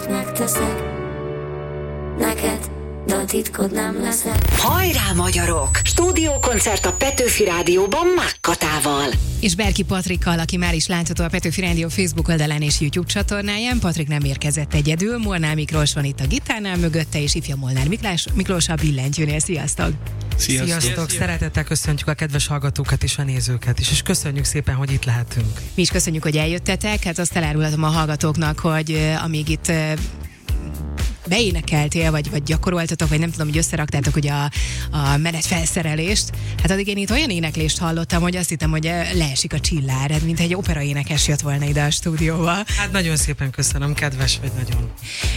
amit megteszek neked, de a titkod nem leszek. Hajrá magyarok! Stúdiókoncert a Petőfi Rádióban Mákkatával. És Berki Patrikkal, aki már is látható a Petőfi Rádió Facebook oldalán és YouTube csatornáján. Patrik nem érkezett egyedül, Molnár Miklós van itt a gitárnál mögötte, és ifja Molnár Miklós a billentyűnél. Sziasztok! Sziasztok! Szeretettel köszöntjük a kedves hallgatókat és a nézőket is, és köszönjük szépen, hogy itt lehetünk. Mi is köszönjük, hogy eljöttetek. Hát azt elárulhatom a hallgatóknak, hogy amíg itt beénekeltél, vagy gyakoroltatok, vagy nem tudom, hogy összeraktátok ugye a menetfelszerelést. Hát addig én itt olyan éneklést hallottam, hogy azt hittem, hogy leesik a csillár, mint egy operaénekes jött volna ide a stúdióba. Hát nagyon szépen köszönöm, kedves vagy nagyon.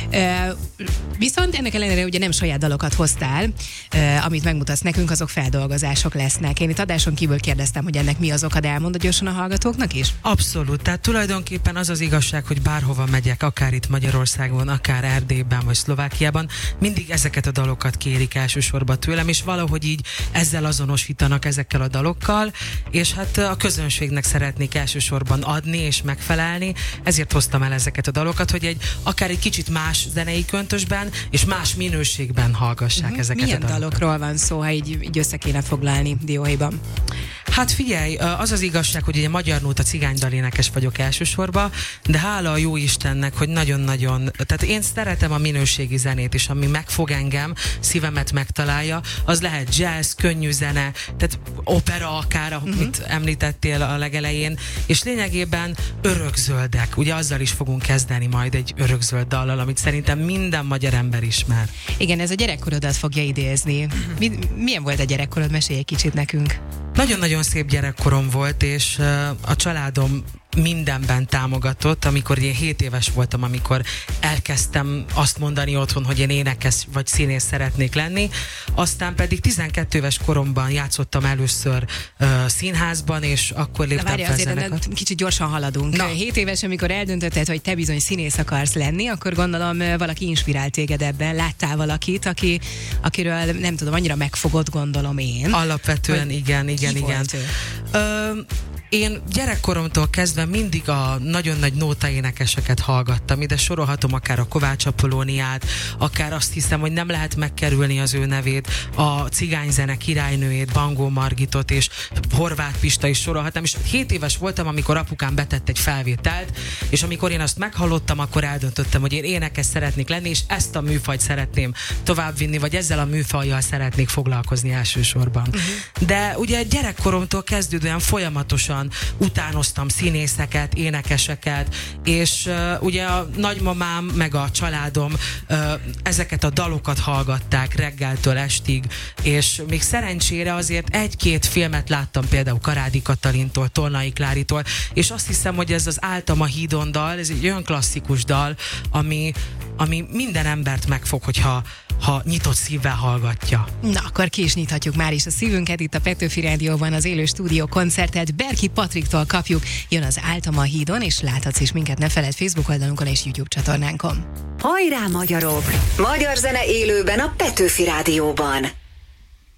Viszont ennek ellenére ugye nem saját dalokat hoztál, amit megmutatsz nekünk, azok feldolgozások lesznek. Én itt adáson kívül kérdeztem, hogy ennek mi az oka, de elmondod gyorsan a hallgatóknak is? Abszolút, tehát tulajdonképpen az az igazság, hogy bárhova megyek, akár itt Magyarországon, akár Erdélyben, vagy Szlovákiában, mindig ezeket a dalokat kérik elsősorban tőlem, és valahogy így ezzel azonosítanak ezekkel a dalokkal, és hát a közönségnek szeretnék elsősorban adni és megfelelni, ezért hoztam el ezeket a dalokat, hogy akár egy kicsit más zenei köntösben, és más minőségben hallgassák ezeket Milyen a dalokat. dalokról van szó, ha így össze kéne foglalni dióhéjban? Hát figyelj, az az igazság, hogy egy magyar nóta cigánydalénekes vagyok elsősorban, de hála a jó Istennek, hogy nagyon-nagyon, tehát én szeretem a minőségi zenét is, ami megfog engem, szívemet megtalálja, az lehet jazz, könnyű zene, tehát opera akár, amit említettél a legelején, és lényegében örökzöldek, ugye azzal is fogunk kezdeni majd egy örökzöld dallal, amit szerintem minden magyar ember ismer. Igen, ez a gyerekkorodat fogja idézni. Milyen volt a gyerekkorod? Mesélj egy kicsit nekünk. Nagyon-nagyon szép gyerekkorom volt, és a családom mindenben támogatott, amikor én 7 éves voltam, amikor elkezdtem azt mondani otthon, hogy én énekes vagy színész szeretnék lenni, aztán pedig 12 éves koromban játszottam először színházban, és akkor léptem fel zenekart. Kicsit gyorsan haladunk. Na. 7 éves, amikor eldöntötted, hogy te bizony színész akarsz lenni, akkor gondolom valaki inspirált téged ebben. Láttál valakit, akiről nem tudom, annyira megfogott, gondolom én. Alapvetően hogy igen. Én gyerekkoromtól kezdve mindig a nagyon nagy nótaénekeseket hallgattam. Ide sorolhatom akár a Kovács Apollóniát, akár azt hiszem, hogy nem lehet megkerülni az ő nevét, a cigányzene királynőjét, Bangó Margitot és Horváth Pista is sorolhattam. És 7 éves voltam, amikor apukám betett egy felvételt, és amikor én azt meghallottam, akkor eldöntöttem, hogy én énekes szeretnék lenni, és ezt a műfajt szeretném továbbvinni, vagy ezzel a műfajjal szeretnék foglalkozni elsősorban. De ugye gyerekkoromtól kezdődően folyamatosan utánoztam színészeket, énekeseket, és ugye a nagymamám meg a családom ezeket a dalokat hallgatták reggeltől estig, és még szerencsére azért 1-2 filmet láttam, például Karádi Katalintól, Tolnai Kláritól, és azt hiszem, hogy ez az Álltam a hídon dal, ez egy olyan klasszikus dal, ami minden embert megfog, hogyha nyitott szívvel hallgatja. Na, akkor ki is nyithatjuk már is a szívünket itt a Petőfi Rádióban, az élő stúdió koncertet Berki Patriktól kapjuk. Jön az Álltam a hídon, és láthatsz is minket, ne feledd, Facebook oldalunkon és YouTube csatornánkon. Hajrá magyarok! Magyar zene élőben a Petőfi Rádióban.